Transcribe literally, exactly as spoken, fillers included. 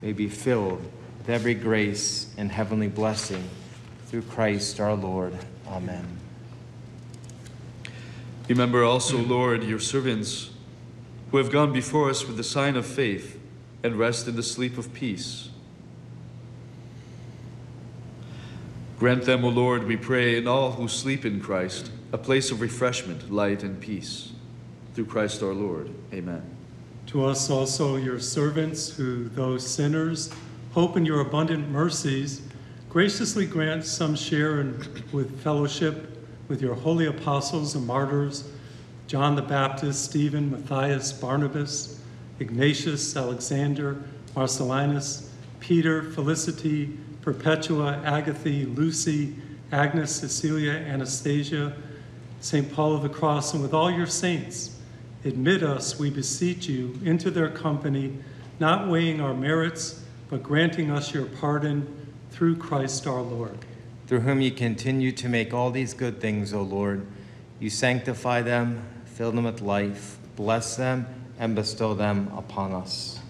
may be filled with every grace and heavenly blessing through Christ our Lord. Amen. Remember also, Lord, your servants who have gone before us with the sign of faith and rest in the sleep of peace. Grant them, O Lord, we pray, and all who sleep in Christ, a place of refreshment, light, and peace. Through Christ our Lord. Amen. To us also, your servants, who, though sinners, hope in your abundant mercies, graciously grant some share in, with fellowship with your holy apostles and martyrs, John the Baptist, Stephen, Matthias, Barnabas, Ignatius, Alexander, Marcellinus, Peter, Felicity, Perpetua, Agatha, Lucy, Agnes, Cecilia, Anastasia, Saint Paul of the Cross, and with all your saints. Admit us, we beseech you, into their company, not weighing our merits, but granting us your pardon through Christ our Lord. Through whom you continue to make all these good things, O Lord. You sanctify them, fill them with life, bless them, and bestow them upon us.